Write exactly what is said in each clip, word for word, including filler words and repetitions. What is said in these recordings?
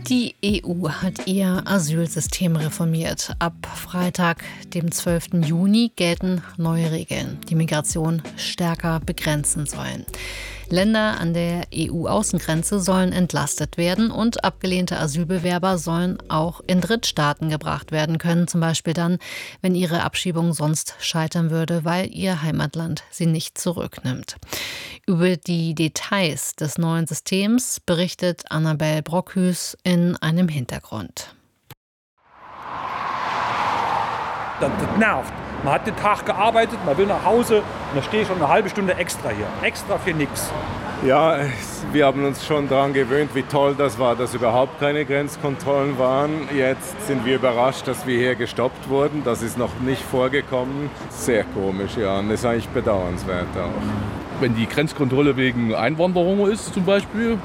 Die E U hat ihr Asylsystem reformiert. Ab Freitag, dem zwölften Juni, gelten neue Regeln, die Migration stärker begrenzen sollen. Länder an der E U-Außengrenze sollen entlastet werden und abgelehnte Asylbewerber sollen auch in Drittstaaten gebracht werden können, zum Beispiel dann, wenn ihre Abschiebung sonst scheitern würde, weil ihr Heimatland sie nicht zurücknimmt. Über die Details des neuen Systems berichtet Annabel Brockhus in einem Hintergrund. Das, das nervt. Man hat den Tag gearbeitet, man will nach Hause und dann stehe ich schon eine halbe Stunde extra hier. Extra für nichts. Ja, wir haben uns schon daran gewöhnt, wie toll das war, dass überhaupt keine Grenzkontrollen waren. Jetzt sind wir überrascht, dass wir hier gestoppt wurden. Das ist noch nicht vorgekommen. Sehr komisch, ja, und das ist eigentlich bedauernswert auch. Wenn die Grenzkontrolle wegen Einwanderung ist zum Beispiel,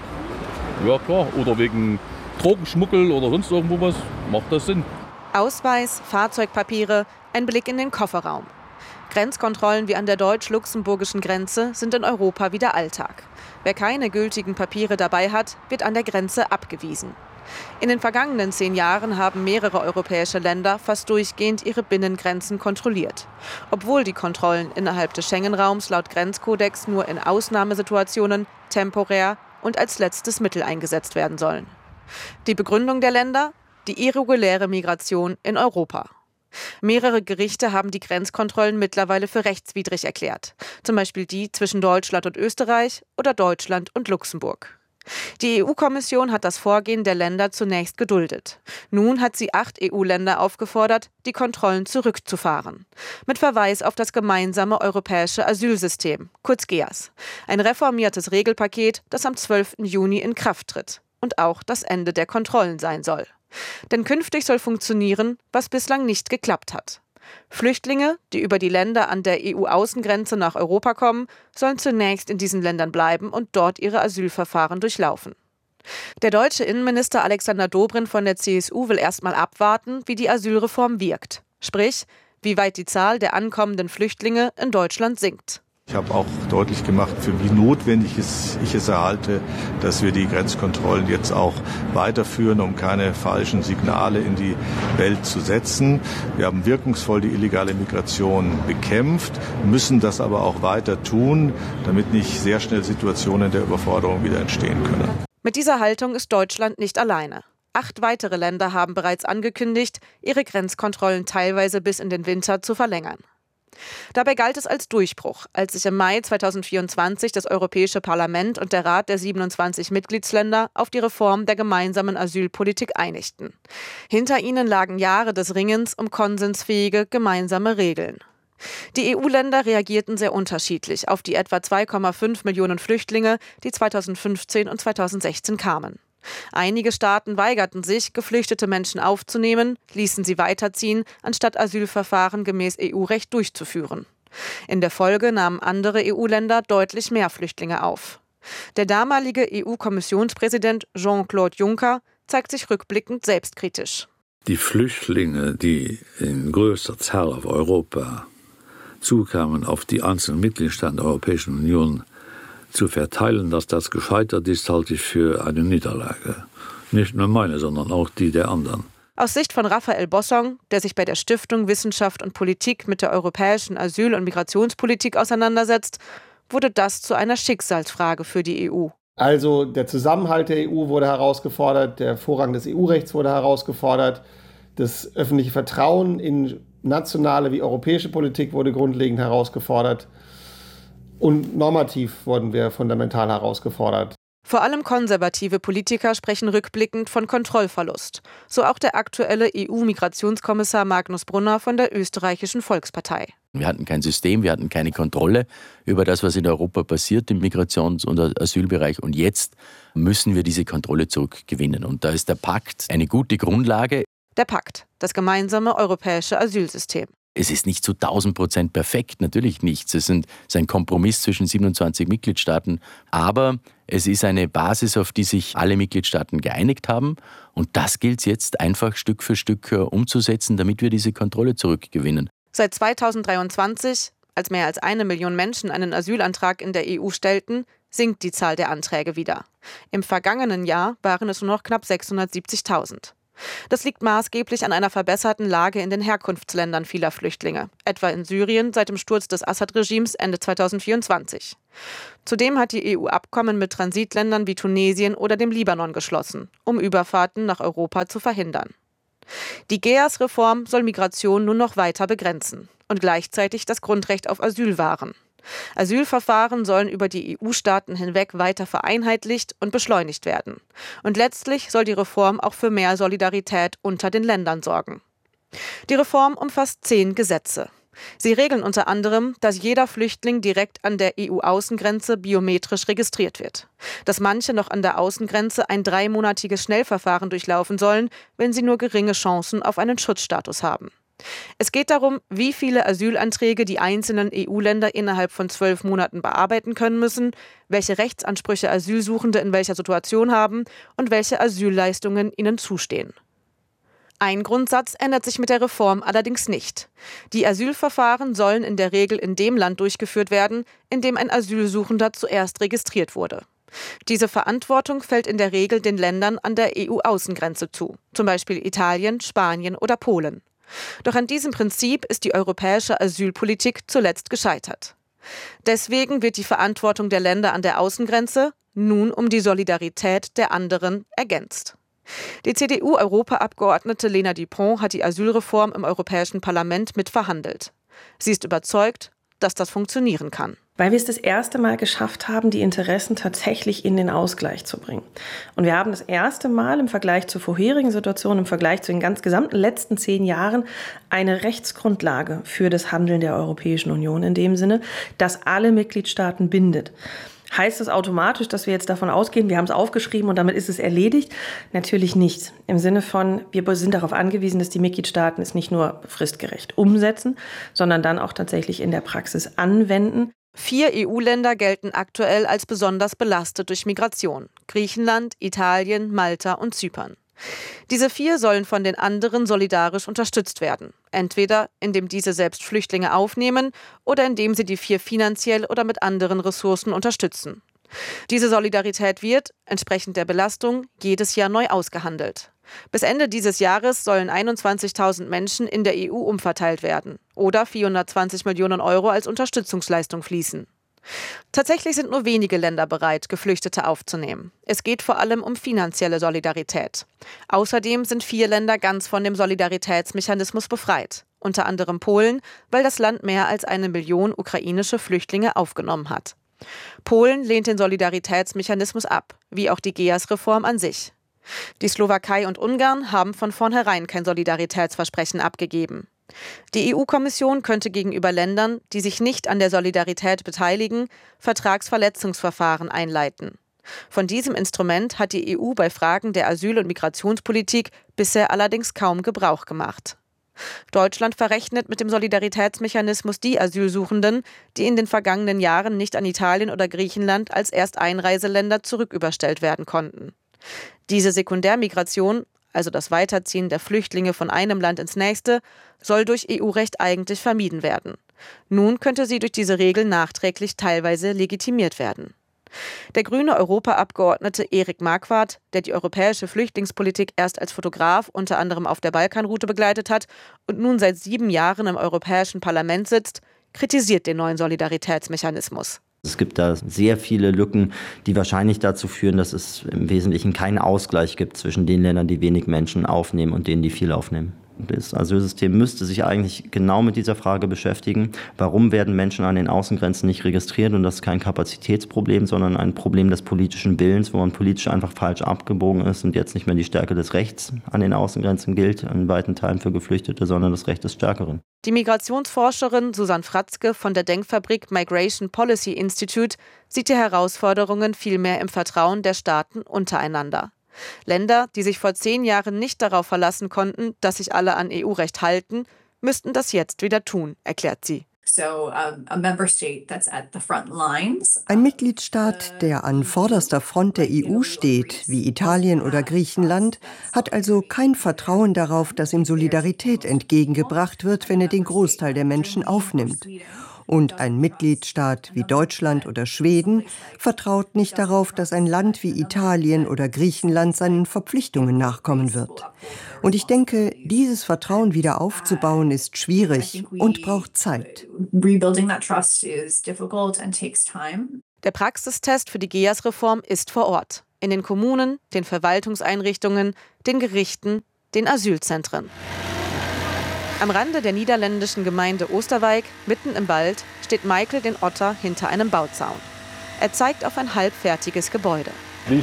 ja klar, oder wegen Drogenschmuggel oder sonst irgendwo was, macht das Sinn. Ausweis, Fahrzeugpapiere, ein Blick in den Kofferraum. Grenzkontrollen wie an der deutsch-luxemburgischen Grenze sind in Europa wieder Alltag. Wer keine gültigen Papiere dabei hat, wird an der Grenze abgewiesen. In den vergangenen zehn Jahren haben mehrere europäische Länder fast durchgehend ihre Binnengrenzen kontrolliert. Obwohl die Kontrollen innerhalb des Schengen-Raums laut Grenzkodex nur in Ausnahmesituationen, temporär und als letztes Mittel eingesetzt werden sollen. Die Begründung der Länder? Die irreguläre Migration in Europa. Mehrere Gerichte haben die Grenzkontrollen mittlerweile für rechtswidrig erklärt. Zum Beispiel die zwischen Deutschland und Österreich oder Deutschland und Luxemburg. Die E U-Kommission hat das Vorgehen der Länder zunächst geduldet. Nun hat sie acht E U-Länder aufgefordert, die Kontrollen zurückzufahren. Mit Verweis auf das gemeinsame europäische Asylsystem, kurz G E A S. Ein reformiertes Regelpaket, das am zwölften Juni in Kraft tritt und auch das Ende der Kontrollen sein soll. Denn künftig soll funktionieren, was bislang nicht geklappt hat. Flüchtlinge, die über die Länder an der E U-Außengrenze nach Europa kommen, sollen zunächst in diesen Ländern bleiben und dort ihre Asylverfahren durchlaufen. Der deutsche Innenminister Alexander Dobrindt von der C S U will erst mal abwarten, wie die Asylreform wirkt. Sprich, wie weit die Zahl der ankommenden Flüchtlinge in Deutschland sinkt. Ich habe auch deutlich gemacht, für wie notwendig es, ich es erhalte, dass wir die Grenzkontrollen jetzt auch weiterführen, um keine falschen Signale in die Welt zu setzen. Wir haben wirkungsvoll die illegale Migration bekämpft, müssen das aber auch weiter tun, damit nicht sehr schnell Situationen der Überforderung wieder entstehen können. Mit dieser Haltung ist Deutschland nicht alleine. Acht weitere Länder haben bereits angekündigt, ihre Grenzkontrollen teilweise bis in den Winter zu verlängern. Dabei galt es als Durchbruch, als sich im Mai zweitausendvierundzwanzig das Europäische Parlament und der Rat der siebenundzwanzig Mitgliedsländer auf die Reform der gemeinsamen Asylpolitik einigten. Hinter ihnen lagen Jahre des Ringens um konsensfähige gemeinsame Regeln. Die E U-Länder reagierten sehr unterschiedlich auf die etwa zwei Komma fünf Millionen Flüchtlinge, die zweitausendfünfzehn und zweitausendsechzehn kamen. Einige Staaten weigerten sich, geflüchtete Menschen aufzunehmen, ließen sie weiterziehen, anstatt Asylverfahren gemäß E U-Recht durchzuführen. In der Folge nahmen andere E U-Länder deutlich mehr Flüchtlinge auf. Der damalige E U-Kommissionspräsident Jean-Claude Juncker zeigt sich rückblickend selbstkritisch. Die Flüchtlinge, die in größter Zahl auf Europa zukamen, auf die einzelnen Mitgliedstaaten der Europäischen Union zu verteilen, dass das gescheitert ist, halte ich für eine Niederlage. Nicht nur meine, sondern auch die der anderen. Aus Sicht von Raphael Bossong, der sich bei der Stiftung Wissenschaft und Politik mit der europäischen Asyl- und Migrationspolitik auseinandersetzt, wurde das zu einer Schicksalsfrage für die E U. Also der Zusammenhalt der E U wurde herausgefordert, der Vorrang des E U-Rechts wurde herausgefordert, das öffentliche Vertrauen in nationale wie europäische Politik wurde grundlegend herausgefordert. Und normativ wurden wir fundamental herausgefordert. Vor allem konservative Politiker sprechen rückblickend von Kontrollverlust. So auch der aktuelle E U-Migrationskommissar Magnus Brunner von der österreichischen Volkspartei. Wir hatten kein System, wir hatten keine Kontrolle über das, was in Europa passiert im Migrations- und Asylbereich. Und jetzt müssen wir diese Kontrolle zurückgewinnen. Und da ist der Pakt eine gute Grundlage. Der Pakt, das gemeinsame europäische Asylsystem. Es ist nicht zu tausend Prozent perfekt, natürlich nicht. Es sind, es ist ein Kompromiss zwischen siebenundzwanzig Mitgliedstaaten. Aber es ist eine Basis, auf die sich alle Mitgliedstaaten geeinigt haben. Und das gilt es jetzt einfach Stück für Stück umzusetzen, damit wir diese Kontrolle zurückgewinnen. Seit zweitausenddreiundzwanzig, als mehr als eine Million Menschen einen Asylantrag in der E U stellten, sinkt die Zahl der Anträge wieder. Im vergangenen Jahr waren es nur noch knapp sechshundertsiebzigtausend. Das liegt maßgeblich an einer verbesserten Lage in den Herkunftsländern vieler Flüchtlinge, etwa in Syrien seit dem Sturz des Assad-Regimes Ende zweitausendvierundzwanzig. Zudem hat die E U Abkommen mit Transitländern wie Tunesien oder dem Libanon geschlossen, um Überfahrten nach Europa zu verhindern. Die G E A S-Reform soll Migration nun noch weiter begrenzen und gleichzeitig das Grundrecht auf Asyl wahren. Asylverfahren sollen über die E U-Staaten hinweg weiter vereinheitlicht und beschleunigt werden. Und letztlich soll die Reform auch für mehr Solidarität unter den Ländern sorgen. Die Reform umfasst zehn Gesetze. Sie regeln unter anderem, dass jeder Flüchtling direkt an der E U-Außengrenze biometrisch registriert wird, dass manche noch an der Außengrenze ein dreimonatiges Schnellverfahren durchlaufen sollen, wenn sie nur geringe Chancen auf einen Schutzstatus haben. Es geht darum, wie viele Asylanträge die einzelnen E U-Länder innerhalb von zwölf Monaten bearbeiten können müssen, welche Rechtsansprüche Asylsuchende in welcher Situation haben und welche Asylleistungen ihnen zustehen. Ein Grundsatz ändert sich mit der Reform allerdings nicht. Die Asylverfahren sollen in der Regel in dem Land durchgeführt werden, in dem ein Asylsuchender zuerst registriert wurde. Diese Verantwortung fällt in der Regel den Ländern an der E U-Außengrenze zu, zum Beispiel Italien, Spanien oder Polen. Doch an diesem Prinzip ist die europäische Asylpolitik zuletzt gescheitert. Deswegen wird die Verantwortung der Länder an der Außengrenze nun um die Solidarität der anderen ergänzt. Die C D U-Europaabgeordnete Lena Dupont hat die Asylreform im Europäischen Parlament mitverhandelt. Sie ist überzeugt, dass das funktionieren kann. Weil wir es das erste Mal geschafft haben, die Interessen tatsächlich in den Ausgleich zu bringen. Und wir haben das erste Mal im Vergleich zur vorherigen Situation, im Vergleich zu den ganz gesamten letzten zehn Jahren, eine Rechtsgrundlage für das Handeln der Europäischen Union in dem Sinne, dass alle Mitgliedstaaten bindet. Heißt das automatisch, dass wir jetzt davon ausgehen, wir haben es aufgeschrieben und damit ist es erledigt? Natürlich nicht. Im Sinne von, wir sind darauf angewiesen, dass die Mitgliedstaaten es nicht nur fristgerecht umsetzen, sondern dann auch tatsächlich in der Praxis anwenden. Vier E U-Länder gelten aktuell als besonders belastet durch Migration: Griechenland, Italien, Malta und Zypern. Diese vier sollen von den anderen solidarisch unterstützt werden, entweder indem diese selbst Flüchtlinge aufnehmen oder indem sie die vier finanziell oder mit anderen Ressourcen unterstützen. Diese Solidarität wird, entsprechend der Belastung, jedes Jahr neu ausgehandelt. Bis Ende dieses Jahres sollen einundzwanzigtausend Menschen in der E U umverteilt werden oder vierhundertzwanzig Millionen Euro als Unterstützungsleistung fließen. Tatsächlich sind nur wenige Länder bereit, Geflüchtete aufzunehmen. Es geht vor allem um finanzielle Solidarität. Außerdem sind vier Länder ganz von dem Solidaritätsmechanismus befreit, unter anderem Polen, weil das Land mehr als eine Million ukrainische Flüchtlinge aufgenommen hat. Polen lehnt den Solidaritätsmechanismus ab, wie auch die G E A S-Reform an sich. Die Slowakei und Ungarn haben von vornherein kein Solidaritätsversprechen abgegeben. Die E U-Kommission könnte gegenüber Ländern, die sich nicht an der Solidarität beteiligen, Vertragsverletzungsverfahren einleiten. Von diesem Instrument hat die E U bei Fragen der Asyl- und Migrationspolitik bisher allerdings kaum Gebrauch gemacht. Deutschland verrechnet mit dem Solidaritätsmechanismus die Asylsuchenden, die in den vergangenen Jahren nicht an Italien oder Griechenland als Ersteinreiseländer zurücküberstellt werden konnten. Diese Sekundärmigration, also das Weiterziehen der Flüchtlinge von einem Land ins nächste, soll durch E U-Recht eigentlich vermieden werden. Nun könnte sie durch diese Regel nachträglich teilweise legitimiert werden. Der grüne Europaabgeordnete Erik Marquardt, der die europäische Flüchtlingspolitik erst als Fotograf unter anderem auf der Balkanroute begleitet hat und nun seit sieben Jahren im Europäischen Parlament sitzt, kritisiert den neuen Solidaritätsmechanismus. Es gibt da sehr viele Lücken, die wahrscheinlich dazu führen, dass es im Wesentlichen keinen Ausgleich gibt zwischen den Ländern, die wenig Menschen aufnehmen und denen, die viel aufnehmen. Das Asylsystem müsste sich eigentlich genau mit dieser Frage beschäftigen. Warum werden Menschen an den Außengrenzen nicht registriert? Und das ist kein Kapazitätsproblem, sondern ein Problem des politischen Willens, wo man politisch einfach falsch abgebogen ist und jetzt nicht mehr die Stärke des Rechts an den Außengrenzen gilt, in weiten Teilen für Geflüchtete, sondern das Recht des Stärkeren. Die Migrationsforscherin Susanne Fratzke von der Denkfabrik Migration Policy Institute sieht die Herausforderungen vielmehr im Vertrauen der Staaten untereinander. Länder, die sich vor zehn Jahren nicht darauf verlassen konnten, dass sich alle an E U-Recht halten, müssten das jetzt wieder tun, erklärt sie. Ein Mitgliedstaat, der an vorderster Front der E U steht, wie Italien oder Griechenland, hat also kein Vertrauen darauf, dass ihm Solidarität entgegengebracht wird, wenn er den Großteil der Menschen aufnimmt. Und ein Mitgliedstaat wie Deutschland oder Schweden vertraut nicht darauf, dass ein Land wie Italien oder Griechenland seinen Verpflichtungen nachkommen wird. Und ich denke, dieses Vertrauen wieder aufzubauen, ist schwierig und braucht Zeit. Der Praxistest für die G E A S-Reform ist vor Ort. In den Kommunen, den Verwaltungseinrichtungen, den Gerichten, den Asylzentren. Am Rande der niederländischen Gemeinde Oosterwijk, mitten im Wald, steht Michael den Otter hinter einem Bauzaun. Er zeigt auf ein halbfertiges Gebäude.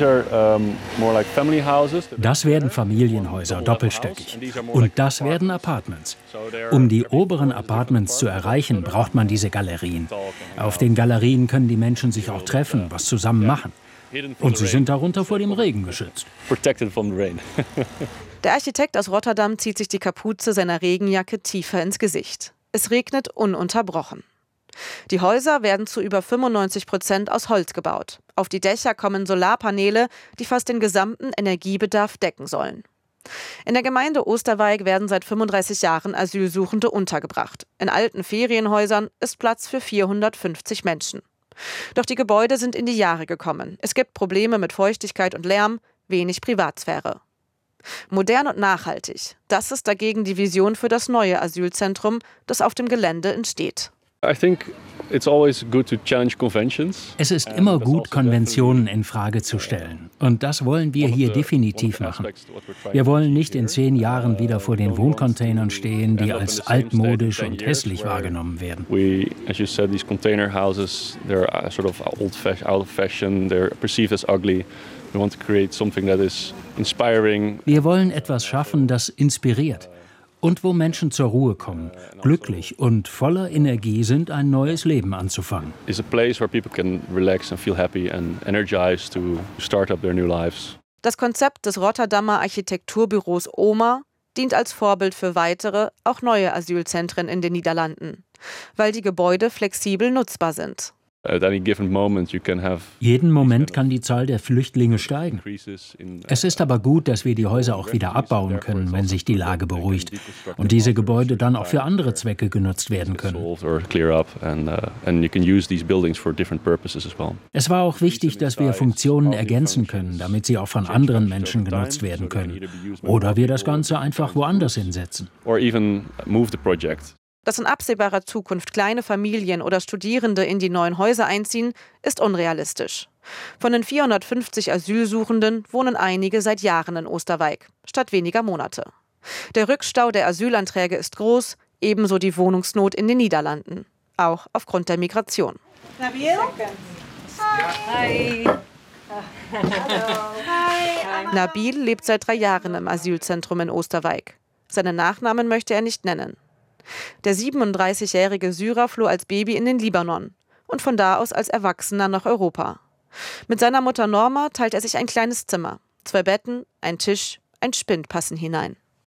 Das werden Familienhäuser, doppelstöckig. Und das werden Apartments. Um die oberen Apartments zu erreichen, braucht man diese Galerien. Auf den Galerien können die Menschen sich auch treffen, was zusammen machen. Und sie sind darunter vor dem Regen geschützt. Der Architekt aus Rotterdam zieht sich die Kapuze seiner Regenjacke tiefer ins Gesicht. Es regnet ununterbrochen. Die Häuser werden zu über fünfundneunzig Prozent aus Holz gebaut. Auf die Dächer kommen Solarpaneele, die fast den gesamten Energiebedarf decken sollen. In der Gemeinde Oosterwijk werden seit fünfunddreißig Jahren Asylsuchende untergebracht. In alten Ferienhäusern ist Platz für vierhundertfünfzig Menschen. Doch die Gebäude sind in die Jahre gekommen. Es gibt Probleme mit Feuchtigkeit und Lärm, wenig Privatsphäre. Modern und nachhaltig, das ist dagegen die Vision für das neue Asylzentrum, das auf dem Gelände entsteht. Es ist immer gut, Konventionen in Frage zu stellen. Und das wollen wir hier definitiv machen. Wir wollen nicht in zehn Jahren wieder vor den Wohncontainern stehen, die als altmodisch und hässlich wahrgenommen werden. Wir wollen etwas schaffen, das inspiriert. Und wo Menschen zur Ruhe kommen, glücklich und voller Energie sind, ein neues Leben anzufangen. Das Konzept des Rotterdamer Architekturbüros OMA dient als Vorbild für weitere, auch neue Asylzentren in den Niederlanden, weil die Gebäude flexibel nutzbar sind. Jeden Moment kann die Zahl der Flüchtlinge steigen. Es ist aber gut, dass wir die Häuser auch wieder abbauen können, wenn sich die Lage beruhigt und diese Gebäude dann auch für andere Zwecke genutzt werden können. Es war auch wichtig, dass wir Funktionen ergänzen können, damit sie auch von anderen Menschen genutzt werden können. Oder wir das Ganze einfach woanders hinsetzen. Dass in absehbarer Zukunft kleine Familien oder Studierende in die neuen Häuser einziehen, ist unrealistisch. Von den vierhundertfünfzig Asylsuchenden wohnen einige seit Jahren in Oosterwijk, statt weniger Monate. Der Rückstau der Asylanträge ist groß, ebenso die Wohnungsnot in den Niederlanden, auch aufgrund der Migration. Nabil? Hi. Hi. Nabil lebt seit drei Jahren im Asylzentrum in Oosterwijk. Seinen Nachnamen möchte er nicht nennen. Der siebenunddreißigjährige Syrer floh als Baby in den Libanon und von da aus als Erwachsener nach Europa. Mit seiner Mutter Norma teilt er sich ein kleines Zimmer. Zwei Betten, ein Tisch, ein Spind passen hinein.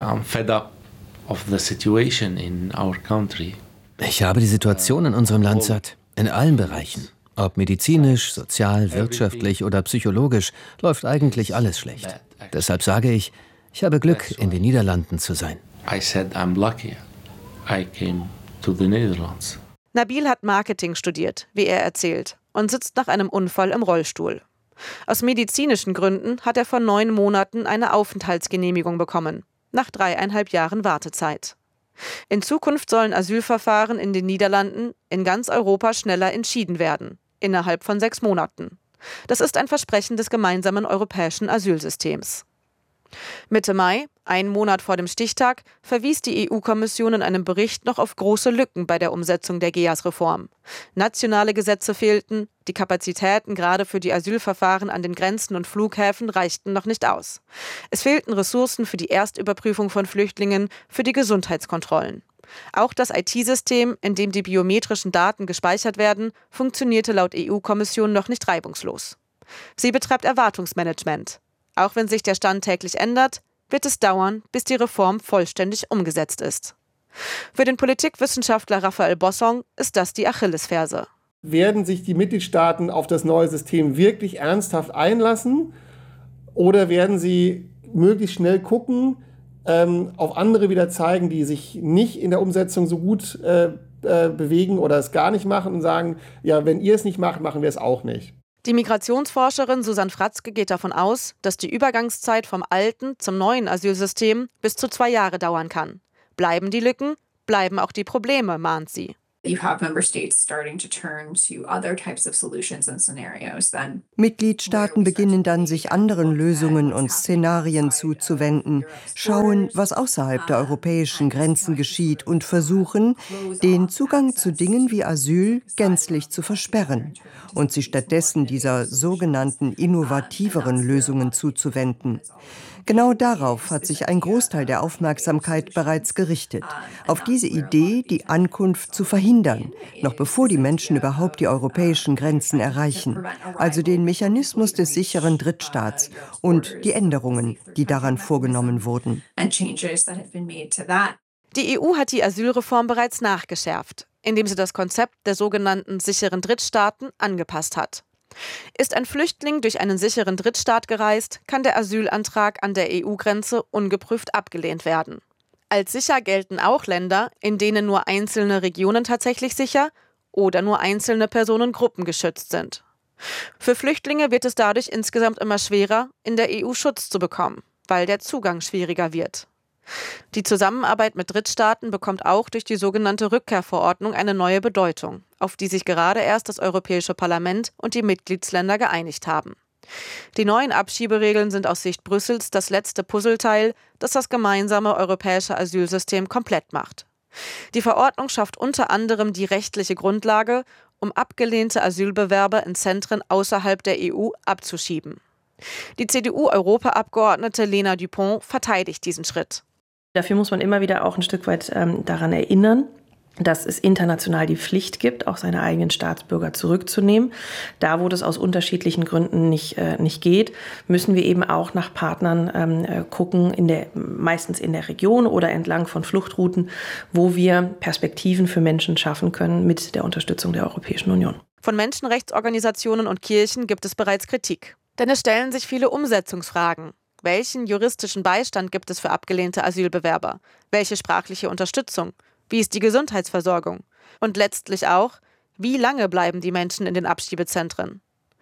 Ich habe die Situation in unserem Land satt. In allen Bereichen. Ob medizinisch, sozial, wirtschaftlich oder psychologisch, läuft eigentlich alles schlecht. Deshalb sage ich, ich habe Glück, in den Niederlanden zu sein. I said I'm lucky. I came to the Netherlands. Nabil hat Marketing studiert, wie er erzählt, und sitzt nach einem Unfall im Rollstuhl. Aus medizinischen Gründen hat er vor neun Monaten eine Aufenthaltsgenehmigung bekommen, nach dreieinhalb Jahren Wartezeit. In Zukunft sollen Asylverfahren in den Niederlanden in ganz Europa schneller entschieden werden, innerhalb von sechs Monaten. Das ist ein Versprechen des gemeinsamen europäischen Asylsystems. Mitte Mai, einen Monat vor dem Stichtag, verwies die E U-Kommission in einem Bericht noch auf große Lücken bei der Umsetzung der G E A S-Reform. Nationale Gesetze fehlten, die Kapazitäten gerade für die Asylverfahren an den Grenzen und Flughäfen reichten noch nicht aus. Es fehlten Ressourcen für die Erstüberprüfung von Flüchtlingen, für die Gesundheitskontrollen. Auch das I T-System, in dem die biometrischen Daten gespeichert werden, funktionierte laut E U-Kommission noch nicht reibungslos. Sie betreibt Erwartungsmanagement. Auch wenn sich der Stand täglich ändert, wird es dauern, bis die Reform vollständig umgesetzt ist. Für den Politikwissenschaftler Raphael Bossong ist das die Achillesferse. Werden sich die Mitgliedstaaten auf das neue System wirklich ernsthaft einlassen oder werden sie möglichst schnell gucken, ähm, auf andere wieder zeigen, die sich nicht in der Umsetzung so gut äh, äh, bewegen oder es gar nicht machen und sagen, ja, wenn ihr es nicht macht, machen wir es auch nicht. Die Migrationsforscherin Susanne Fratzke geht davon aus, dass die Übergangszeit vom alten zum neuen Asylsystem bis zu zwei Jahre dauern kann. Bleiben die Lücken, bleiben auch die Probleme, mahnt sie. You have member states starting to turn to other types of solutions and scenarios then. Mitgliedstaaten beginnen dann, sich anderen Lösungen und Szenarien zuzuwenden, schauen, was außerhalb der europäischen Grenzen geschieht und versuchen, den Zugang zu Dingen wie Asyl gänzlich zu versperren und sich stattdessen dieser sogenannten innovativeren Lösungen zuzuwenden. Genau darauf hat sich ein Großteil der Aufmerksamkeit bereits gerichtet. Auf diese Idee, die Ankunft zu verhindern, noch bevor die Menschen überhaupt die europäischen Grenzen erreichen. Also den Mechanismus des sicheren Drittstaats und die Änderungen, die daran vorgenommen wurden. Die E U hat die Asylreform bereits nachgeschärft, indem sie das Konzept der sogenannten sicheren Drittstaaten angepasst hat. Ist ein Flüchtling durch einen sicheren Drittstaat gereist, kann der Asylantrag an der E U-Grenze ungeprüft abgelehnt werden. Als sicher gelten auch Länder, in denen nur einzelne Regionen tatsächlich sicher oder nur einzelne Personengruppen geschützt sind. Für Flüchtlinge wird es dadurch insgesamt immer schwerer, in der E U Schutz zu bekommen, weil der Zugang schwieriger wird. Die Zusammenarbeit mit Drittstaaten bekommt auch durch die sogenannte Rückkehrverordnung eine neue Bedeutung, auf die sich gerade erst das Europäische Parlament und die Mitgliedsländer geeinigt haben. Die neuen Abschieberegeln sind aus Sicht Brüssels das letzte Puzzleteil, das das gemeinsame europäische Asylsystem komplett macht. Die Verordnung schafft unter anderem die rechtliche Grundlage, um abgelehnte Asylbewerber in Zentren außerhalb der E U abzuschieben. Die C D U-Europaabgeordnete Lena Dupont verteidigt diesen Schritt. Dafür muss man immer wieder auch ein Stück weit ähm, daran erinnern, dass es international die Pflicht gibt, auch seine eigenen Staatsbürger zurückzunehmen. Da, wo das aus unterschiedlichen Gründen nicht, äh, nicht geht, müssen wir eben auch nach Partnern ähm, äh, gucken, in der, meistens in der Region oder entlang von Fluchtrouten, wo wir Perspektiven für Menschen schaffen können mit der Unterstützung der Europäischen Union. Von Menschenrechtsorganisationen und Kirchen gibt es bereits Kritik. Denn es stellen sich viele Umsetzungsfragen. Welchen juristischen Beistand gibt es für abgelehnte Asylbewerber? Welche sprachliche Unterstützung? Wie ist die Gesundheitsversorgung? Und letztlich auch, wie lange bleiben die Menschen in den Abschiebezentren?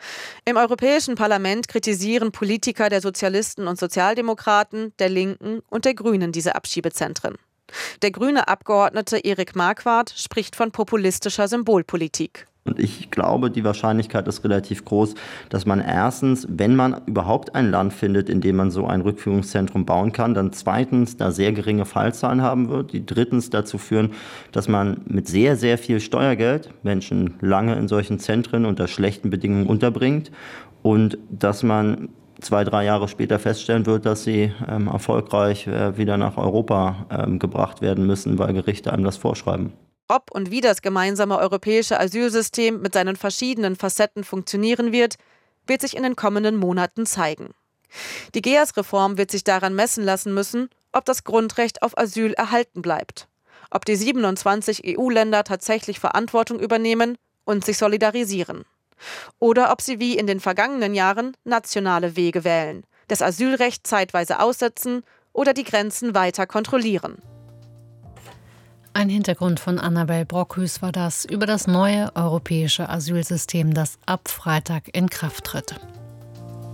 Im Europäischen Parlament kritisieren Politiker der Sozialisten und Sozialdemokraten, der Linken und der Grünen diese Abschiebezentren. Der grüne Abgeordnete Erik Marquardt spricht von populistischer Symbolpolitik. Und ich glaube, die Wahrscheinlichkeit ist relativ groß, dass man erstens, wenn man überhaupt ein Land findet, in dem man so ein Rückführungszentrum bauen kann, dann zweitens da sehr geringe Fallzahlen haben wird, die drittens dazu führen, dass man mit sehr, sehr viel Steuergeld Menschen lange in solchen Zentren unter schlechten Bedingungen unterbringt und dass man zwei, drei Jahre später feststellen wird, dass sie ähm, erfolgreich äh, wieder nach Europa ähm, gebracht werden müssen, weil Gerichte einem das vorschreiben. Ob und wie das gemeinsame europäische Asylsystem mit seinen verschiedenen Facetten funktionieren wird, wird sich in den kommenden Monaten zeigen. Die G E A S-Reform wird sich daran messen lassen müssen, ob das Grundrecht auf Asyl erhalten bleibt, ob die siebenundzwanzig E U-Länder tatsächlich Verantwortung übernehmen und sich solidarisieren. Oder ob sie wie in den vergangenen Jahren nationale Wege wählen, das Asylrecht zeitweise aussetzen oder die Grenzen weiter kontrollieren. Ein Hintergrund von Annabel Brockhus war das über das neue europäische Asylsystem, das ab Freitag in Kraft tritt.